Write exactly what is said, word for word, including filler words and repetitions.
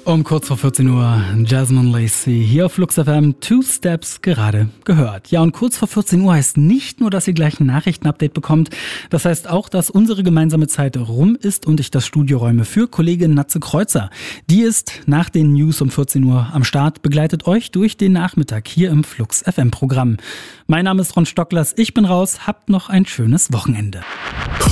Um kurz vor vierzehn Uhr, Jasmine Lacey hier auf Flux F M, Two Steps gerade gehört. Ja, und kurz vor vierzehn Uhr heißt nicht nur, dass ihr gleich ein Nachrichtenupdate bekommt, das heißt auch, dass unsere gemeinsame Zeit rum ist und ich das Studio räume für Kollegin Natze Kreuzer. Die ist nach den News um vierzehn Uhr am Start, begleitet euch durch den Nachmittag hier im Flux F M Programm. Mein Name ist Ron Stocklers, ich bin raus, habt noch ein schönes Wochenende.